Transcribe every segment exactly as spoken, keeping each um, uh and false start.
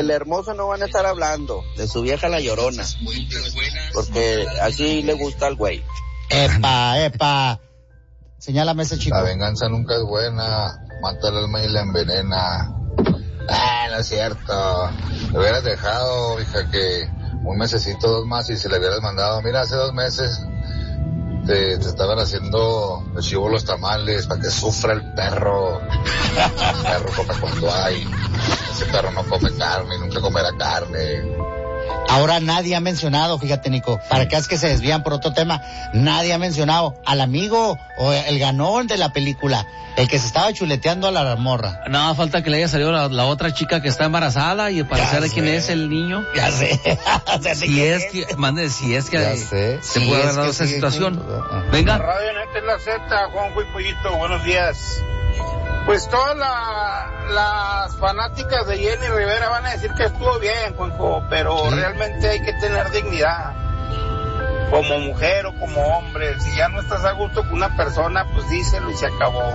del hermoso no van a estar hablando, de su vieja la Llorona, porque así le gusta al güey. Epa, epa. Señálame ese chico. La venganza nunca es buena, mata el alma y la envenena. Ah, no es cierto. Le hubieras dejado, hija, que un mesecito, dos más, y si le hubieras mandado, mira, hace dos meses te, te estaban haciendo el chivo los tamales para que sufra el perro. El perro come cuando hay. Ese perro no come carne, nunca comerá carne. Ahora nadie ha mencionado, fíjate, Nico, para que es que se desvían por otro tema, nadie ha mencionado al amigo o el ganón de la película, el que se estaba chuleteando a la morra. No, falta que le haya salido la, la otra chica que está embarazada y para saber quién es el niño. Ya sé. Si es que, mande, si es que ya sé. se sí, puede haber es dado que esa sí, situación. Sí. Venga. Radio Net es la Z, Juanjo y Pollito, buenos días. Pues todas la, las fanáticas de Jenny Rivera van a decir que estuvo bien, Juanjo, pero sí. Realmente hay que tener dignidad. Como mujer o como hombre, si ya no estás a gusto con una persona, pues díselo y se acabó.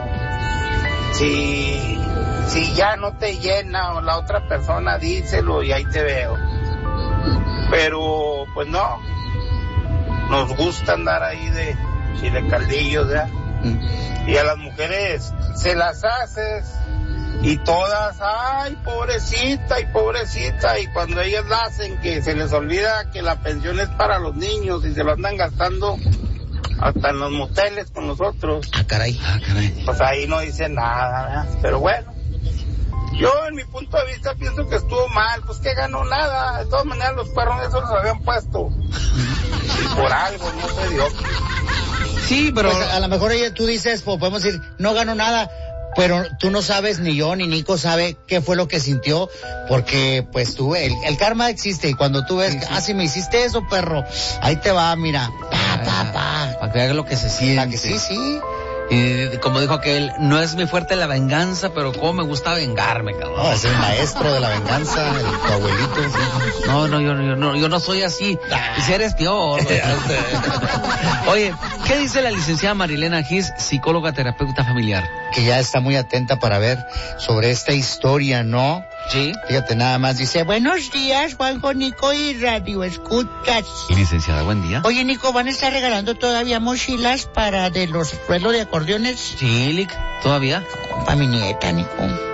Si, si ya no te llena o la otra persona, díselo y ahí te veo. Pero, pues no, nos gusta andar ahí de chile caldillos, ¿verdad? Y a las mujeres se las haces y todas, ay, pobrecita y pobrecita, y cuando ellas la hacen, que se les olvida que la pensión es para los niños y se lo andan gastando hasta en los moteles con nosotros. Ah, caray, ah, caray. Pues ahí no dicen nada, ¿verdad? Pero bueno, yo en mi punto de vista pienso que estuvo mal, pues que ganó nada, de todas maneras los perros esos los habían puesto y por algo no se dio. Sí, pero pues a lo mejor ella, tú dices, pues podemos decir, no ganó nada, pero tú no sabes, ni yo ni Nico sabe qué fue lo que sintió, porque pues tú, el, el karma existe, y cuando tú ves, sí, sí. ah, si me hiciste eso, perro, ahí te va, mira, pa, pa, pa. Para que haga lo que se siente. Para que sí, sí. Y como dijo aquel, no es muy fuerte la venganza, pero cómo me gusta vengarme, cabrón. No, es el maestro de la venganza, el, tu abuelito. Sí. No, no, yo, yo no, yo no soy así. Ah. Si eres peor. Oye, ¿qué dice la licenciada Marilena Gis, psicóloga terapeuta familiar? Que ya está muy atenta para ver sobre esta historia, ¿no? Sí. Fíjate, nada más dice, buenos días, Juanjo, Nico y Radio Escuchas. Licenciada, buen día. Oye, Nico, ¿van a estar regalando todavía mochilas para de los suelos de acordeones? Sí, Lick, ¿todavía? Para mi nieta, Nico.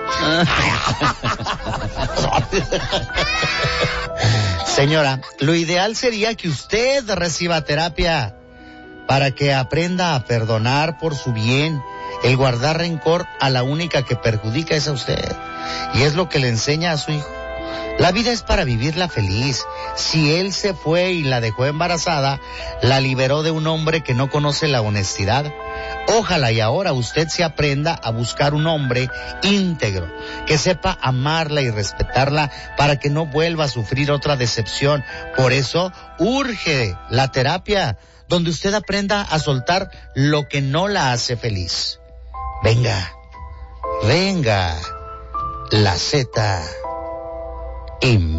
Señora, lo ideal sería que usted reciba terapia para que aprenda a perdonar por su bien. El guardar rencor a la única que perjudica es a usted. Y es lo que le enseña a su hijo. La vida es para vivirla feliz. Si él se fue y la dejó embarazada, la liberó de un hombre que no conoce la honestidad. Ojalá y ahora usted se aprenda a buscar un hombre íntegro, que sepa amarla y respetarla para que no vuelva a sufrir otra decepción. Por eso urge la terapia, donde usted aprenda a soltar lo que no la hace feliz. Venga, venga, la Z.